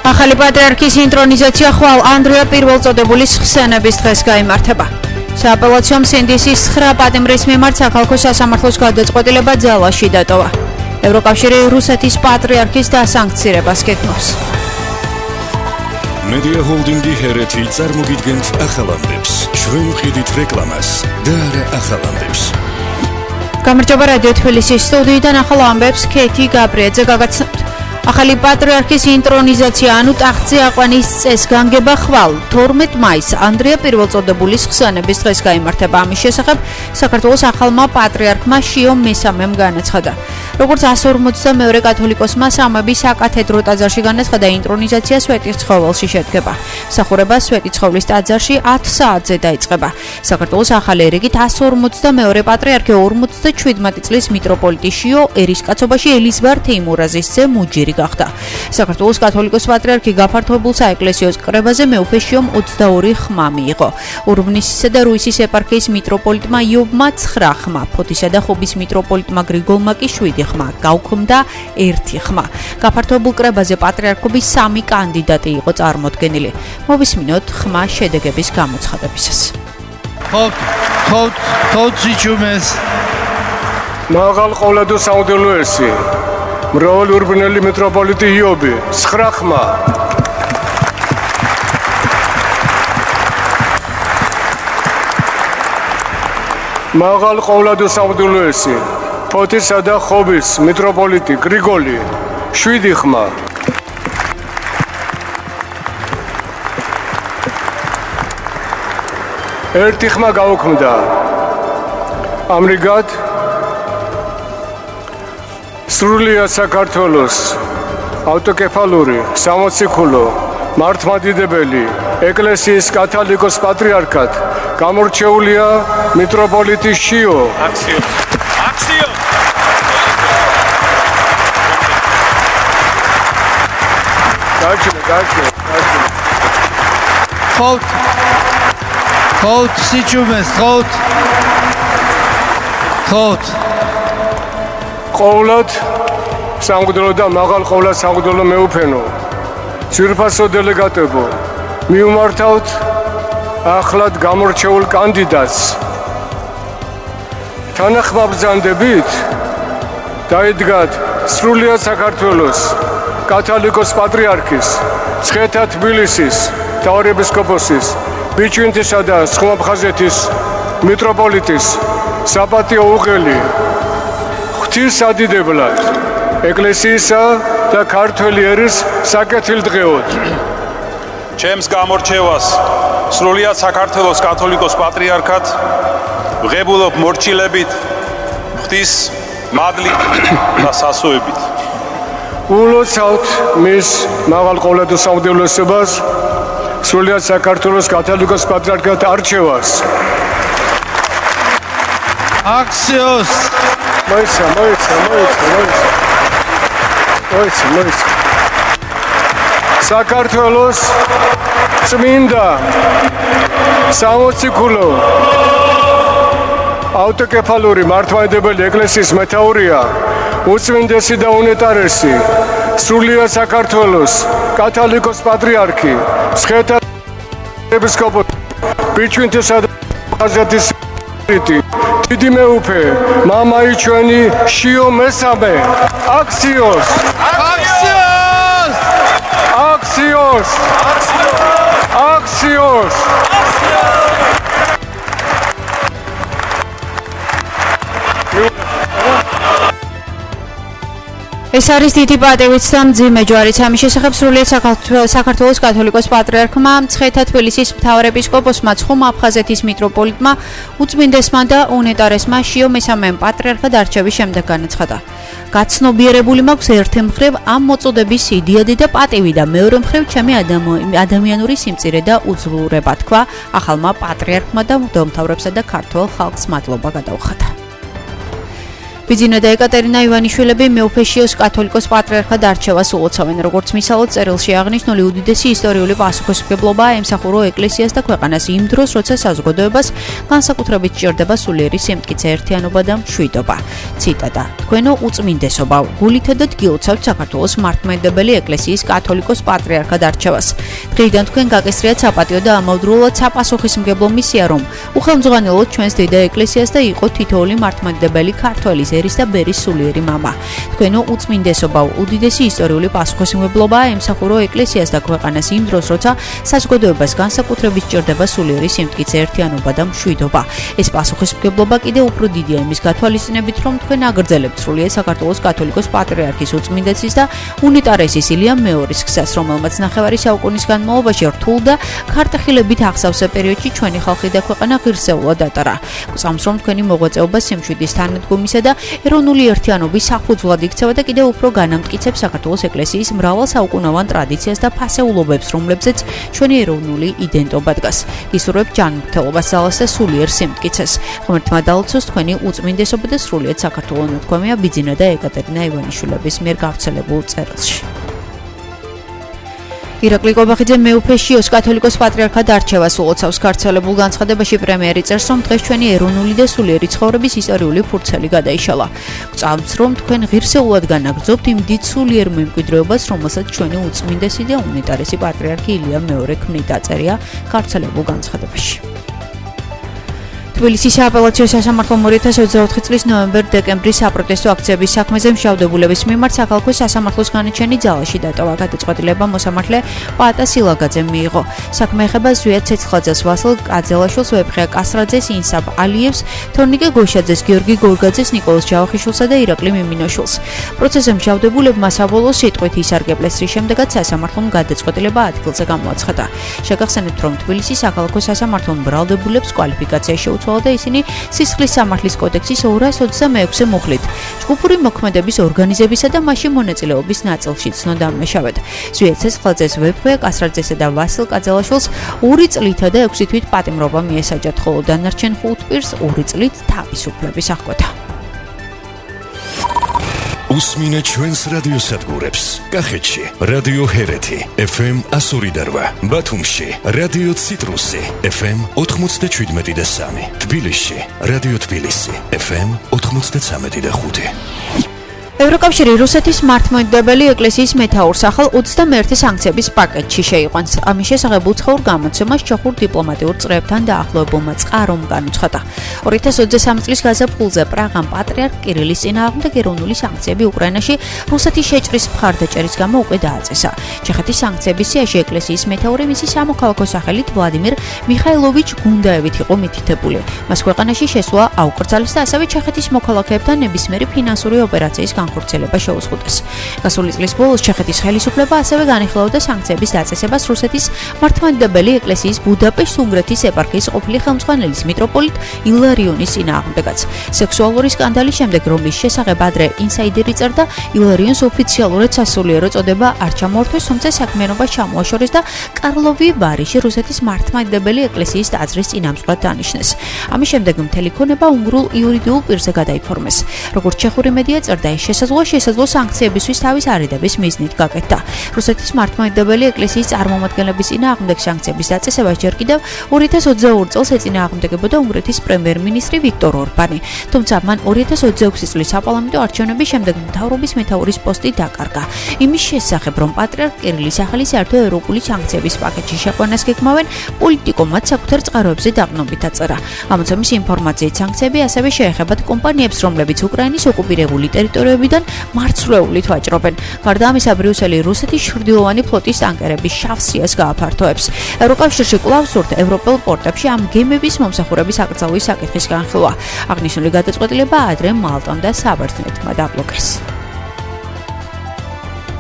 ახალი პატრიარქის ინტრონიზაცია ხვალ ანდრია პირველწოდებულის ხსენების დღეს გაიმართება. სააპელაციო სინდისის 9 პატიმრის მიმართ საქალაქო სასამართლოს გადაწყვეტილება ძალაში დატოვა. ევროკავშირი რუსეთის პატრიარქის დასანქცირებას გეგმავს. მედია ჰოლდინგი ჰერეთი წარმოგიდგენთ ახალამდებს. ჩვენ ვყიდით რეკლამას და არა ახალამდებს. გამარჯობა რადიო თბილისის სტუდიიდან ახალ ამბებს ქეთი გაბრიაძე გაგაცნობთ. ახალი პატრიარქის ინტრონიზაცია ანუ ტახტზე აყვანის წესს განგება ხვალ 12 მაისს ანდრია პირველწოდებულის ხსენების დღეს გაიმართება. ამის შესახებ საქართველოს ახალმა პატრიარქმა შიო მესამემ განაცხადა. როგორც 152 კათოლიკოსმა სამების საკათედრო ტაძარში განაცხადა, ინტრონიზაცია სვეტიცხოველში შედგება. მსახურება სვეტიცხოვლის ტაძარში 10 საათზე დაიწყება. საქართველოს ახალი ერიგით 152 პატრიარქი 57 წლის მიტროპოლიტი შიო ერისკაცობაში ელიზბარ თეიმურაზის ძე მუჯირი გახდა. საქართველოს კათოლიკოს პატრიარქი გაფართოებულ საეკლესიო კრებაზე მეუფე შიომ 22 ხმა მიიღო. ურბნისისა და რუისის ეპარქიის მიტროპოლიტმა იობმა 9 ხმა, ფოთისა და ხობის მიტროპოლიტმა გრიგოლმა კი 7 ხმა, გაუქმდა 1 ხმა. გაფართოებულ კრებაზე პატრიარქობის 3 კანდიდატი იყო წარმოდგენილი. მოვისმინოთ ხმა შედეგების გამოცხადებისას. თოთიჩუმეს მაღალ ყოლადო საუდელოესი მრავალი ურბნელი მიტროპოლიტი იობი 9 ხმა. მაღალ ყოლადო საუდელოესი ფოთისა და ხობის მიტროპოლიტი გრიგოლი 7 ხმა. ერთი ხმა გაუქმდა. ამრიგად სრულიად საქართველოს ავტოკეფალური სამოციქულო მართლმადიდებელი ეკლესიის კათოლიკოს პატრიარქად გამორჩეულია მიტროპოლიტი შიო. აქციო. გაჩვენე. ხოთ სიჩუმეს ხოთ ყოვლად სამღვდელო და მაღალ ყოვლად სამღვდელო მეუფენო ძვირფასო დელეგატებო მიუმართავთ ახლად გამორჩეულ კანდიდატს. თანახმაბრძანდებით დაიდგათ სრულიად საქართველოს კათოლიკოს პატრიარქის მცხეთა თბილისის მთავარეპისკოპოსის ბიჩვინთისა და სხუმაფხაზეთის მიტროპოლიტის საპატიო უღელი ღვთისადიდებლად ეკლესიისა და ქართველი ერის საკეთილდღეოდ ჩემს გამორჩევას სრულიად საქართველოს კათოლიკოს პატრიარქად ვღებულობ მორჩილებით ღვთის მადლით და სასოებით. ულოცავთ მის მაღალ ყოლადო საუდელოსებას სრულიად საქართველოს კათოლიკოს პატრიარქად არჩევას. აქციოს მოიცა. საქართველოს წმინდა სამოციქულო ავტოკეფალური მართლმადიდებელი ეკლესიის მეთაურია უწმინდესი და უნეტარესი სრულიად საქართველოს კათოლიკოს პატრიარქი მცხეთა ეპისკოპოსი ბიჩვინთისა და ხაზეთის დიდი მეუფე მამაი ჩვენი შიო მესამე. აქციოს. ეს არის დიდი პატივით და მძიმე ჯვარიც. ამის შესახებ სრულიად საქართველოს კათოლიკოს პატრიარქმა მცხეთა თბილისის მთავარეპისკოპოსმა ცხუმ-აფხაზეთის მიტროპოლიტმა უწმინდესმა და უნეტარესმა შიო მესამემ პატრიარქად არჩევის შემდეგ განაცხადა. გაცნობიერებული მაქვს ერთი მხრივ ამ მოწოდების იდეადი და პატივი და მეორე მხრივ ჩემი ადამიანური სიმწირე და უძლურება, თქვა ახალმა პატრიარქმა და მღვდელმთავრებსა და ქართველ ხალხს მადლობა გადაუხადა. ბიძინა და ეკატერინა ივანიშვილები მეუფეშიოს კათოლიკოს პატრიარქად არჩევას ულოცავენ. Როგორც მისალოდ წერილში აღნიშნული უდიდესი ისტორიული პასუხისმგებლობაა ემსახურო ეკლესიას და ქვეყანას იმ დროს, როცა საზოგადოებას განსაკუთრებით სჭირდება სულიერი სიმტკიცე, ერთიანობა და მშვიდობა. ციტატა: თქვენო უწმინდესობავ, გულით და დგილოცავთ საქართველოს მართლმადიდებელი ეკლესიის კათოლიკოს პატრიარქად არჩევას. დღეიდან თქვენ გაკისრიათ საპატიო და ამავდროულად საპასუხისმგებლო მისია, რომ უხელმძღვანელოთ ჩვენს დედა ეკლესიას და იყო თითოეული მართლმადიდებელი ქართველის ერის და ბერის სულიერი მამა. თქვენო უწმინდესობავ, უდიდესი ისტორიული პასუხისმგებლობაა ემსახურო ეკლესიას და ქვეყანას იმ დროს, როცა საზოგადოებას განსაკუთრებით სჭირდება სულიერი სიმტკიცე, ერთიანობა და მშვიდობა. ეს პასუხისმგებლობა კიდევ უფრო დიდია იმის გათვალისწინებით, რომ თქვენ აგრძელებთ სრულიად საქართველოს კათოლიკოს პატრიარქის უწმინდესის და უნიტარესის ილიამ მეორის გზას, რომელმაც ნახევარი საუკუნის განმავლობაში რთულ და ქარტახილებით აღსავსე პერიოდში ჩვენი ხალხი და ქვეყანა ღირსეულად ატარა. გვწამს, რომ თქვენი მოღვაწეობა სიმშვიდის თანადგომისა და ეროვნული ერთიანობის საფუძვლად იქცევა და კიდევ უფრო განამტკიცებს საქართველოს ეკლესიის მრავალსაუკუნოვან ტრადიციას და ფასეულობებს, რომლებზეც ჩვენი ეროვნული იდენტობა დგას. გისურვებთ ჯანმრთელობას, ძალას და სულიერ სიმტკიცეს. ღმერთმა დაალოცოს თქვენი უწმინდესობა და სრულიად საქართველო, ნათქვამია ბიძინა და ეკატერინა ივანიშვილების მიერ გავრცელებულ წერილში. ირაკლი კობახიძე მეუფეშიოს კათოლიკოს პატრიარქად არჩევას ულოცავს. გავრცელებულ განცხადებაში პრემიერი წერს, რომ დღეს ჩვენი ეროვნული და სულიერი ცხოვრების ისტორიული ფურცელი გადაიშალა. გვწამს, რომ თქვენ ღირსეულად განაგრძობთ იმ დიდ სულიერ მემკვიდრეობას, რომელსაც ჩვენი უწმინდესი და უნიტარესი პატრიარქი ილია მეორე ქმნით, აწერია გავრცელებულ განცხადებაში. თბილისის სააპელაციო სასამართლომ 2024 წლის ნოემბერ-დეკემბრის საპროტესტო აქციების საქმეზე მშავდებულების მიმართ საქალაქო სასამართლოს განაჩენი ძალაში დატოვა. გადაწყვეტილება მოსამართლე პაატა სილაგაძემ მიიღო. საქმე ეხება ზვიად ცეცხლაძეს, ვასილ კაძელაშვილს, ვეფხია კასრაძეს, ინსაბ ალიევს, თორნიკე გოშაძეს, გიორგი გორგაძეს, ნიკოლოზ ჯავახიშვილსა და ირაკლი მიმინოშვილს. პროცესზე მშავდებულებმა საბოლოო სიტყვით ისარგებლეს, რის შემდეგაც სასამართლომ გადაწყვეტილება ადგილზე გამოაცხადა. შეგახსენებთ, რომ თბილისის საქალაქო სასამართლომ ბრალდებულებს კვალიფიკაცია შეუწყო და ისინი სისხლის სამართლის კოდექსის 226 მუხლით ჯგუფური მოქმედების ორგანიზებისა და მასში მონაწილეობის ნაწილში ცნო დამნაშავედ. ზვიად ცეცხლაძეს, ვეფხია კასრაძესა და ვასილ კაძელაშვილს 2 წლითა და 6 თვით პატიმრობა მიესაჯათ, ხოლო დანარჩენ 5 პირს 2 წლით თავისუფლების აღკვეთა. უსმინეთ ჩვენს რადიოსადგურებს. კახეთში რადიო ჰერეთი FM 102.8, ბათუმში რადიო ციტრუსი FM 97.3, თბილისში რადიო თბილისი FM 93.5. ევროკავშირი რუსეთის მართლმადიდებელი ეკლესიის მეთაურს ახალ 21 სანქციების პაკეტში შეიყვანს. ამის შესახებ უცხოურ გამოცემას ჩეხურ დიპლომატიურ წრეებთან დაახლოებულმა წყარომ განუცხადა. 2023 წლის გაზაფხულზე პრაღამ პატრიარქ კირილის წინააღმდეგ ეროვნული სანქციები უკრაინაში რუსეთის შეჭრის მხარდაჭერის გამო უკვე დააწესა. ჩეხეთის სანქციების სიაში ეკლესიის მეთაური მისი სამოქალაქო სახელით ვლადიმირ მიხაილოვიჩ გუნდაევით იყო მითითებული. მას ქვეყანაში შესვლა აუკრძალეს და ასევე ჩეხეთის მოქალაქეებთან ნებისმიერი ფინანსური ოპერაციის განხორციელება შეუზღუდეს. გასული წლის ბოლოს ჩეხეთის ხელისუფლება ასევე განიხილავდა სანქციების დაწესებას რუსეთის მართლმადიდებელი ეკლესიის ბუდაპეშტ-უნგრეთის ეპარქიის ყოფილი ხელმძღვანელის მიტროპოლიტ ილარიონის წინააღმდეგაც. სექსუალური სკანდალის შემდეგ, რომლის შესახებ ადრე ინსაიდერი წერდა, ილარიონს ოფიციალურად სასულიერო წოდება არ ჩამოართვეს, თუმცა საქმიანობა ჩამოაშორეს და კარლოვი ვარიში რუსეთის მართლმადიდებელი ეკლესიის ტაძრის წინამძღვრად დანიშნეს. ამის შემდეგ მთელი ქონება უნგრულ იურიდიულ პირზე გადაიფორმეს. როგორც ჩეხური მედია წერდა, შესაძლო სანქციებისთვის თავის არიდების მიზნით გაკეთდა. რუსეთის მართლმადიდებელი ეკლესიის წარმომადგენლების წინააღმდეგ სანქციების დაწესებას ჯერ კიდევ 2022 წელს ეწინააღმდეგებოდა უნგრეთის პრემიერ-მინისტრი ვიქტორ ორბანი. თუმცა მან 2026 წლის საპარლამენტო არჩევნების შემდეგ მთავრობის მეთაურის პოსტი დაკარგა. იმის შესახებ, რომ პატრიარქ კირილის ახალი საერთო ევროპული სანქციების პაკეტში შეყვანას გეგმავენ, პოლიტიკომად საკუთარ წყაროებზე დაყრდნობით აწერა. ამოცემის ინფორმაციით, სანქციები ასევე შეეხებათ კომპანიებს, რომლებიც უკრაინის ოკუპირებული ტერიტორიებიდან მარცვლეულით ვაჭრობენ. გარდა ამისა, ბრიუსელი რუსეთის ჩრდილოვანი ფლოტის ტანკერების შავსიას გააფართოებს. ევროკავშირში კვლავ სურთ ევროპელ პორტებში ამ გემების მომსახურების აკრძალვის საკითხის განხილვა. აღნიშნული გადაწყვეტილება ადრე მალტამ და საბერძნეთმა დაბლოკეს.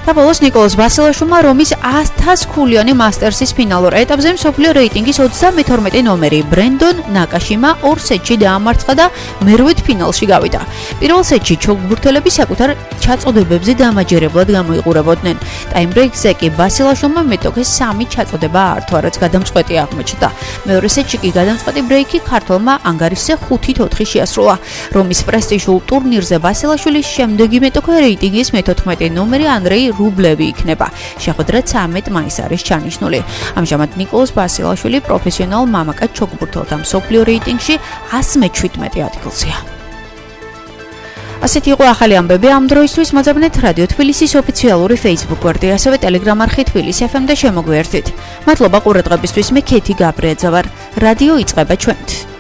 და ბოლოს ნიკოლოზ ბასილაშვილმა რომის 100 ქულიანი მასტერსის ფინალურ ეტაპზე მსოფლიო რეიტინგის 32 ნომერი ბრენდონ ნაკაშიმა 2 სეტში დაამარცხა და მერვედ ფინალში გავიდა. პირველ სეტში ჩოგბურთელები საკუთარ ჩაწოდებებზე დამაჯერებლად გამოიყურებოდნენ. ტაიმბრეიკზე კი ბასილაშვილმა მეტოქეს 3 ჩაწოდება აართვა, რაც გადამწყვეტი აღმოჩნდა. მეორე სეტში კი გადამწყვეტი ბრეიკი ქართველმა ანგარიშზე 5-4 შეასრულა. რომის პრესტიჟულ ტურნირზე ბასილაშვილის შემდეგი მეტოქე რეიტინგის მე-14 ნომერი ანდრეი რუბლევი იქნება. შეხვედრა 13 მაისს არის ჩანიშნული. ამჟამად ნიკოლოზ ბასილაშვილი პროფესიონალ მამაკაც ჩოგბურთელთა მსოფლიო რეიტინგში 117 ადგილზეა. ასეთი იყო ახალი ამბები ამ დროისთვის. მოძებნეთ რადიო თბილისის ოფიციალური Facebook გვერდი, ასევე Telegram არხი თბილისი FM და შემოგვიერთდით. მადლობა ყურადღებისთვის. მე ქეთი გაბრიაძე ვარ. რადიო იწყება ჩვენთ.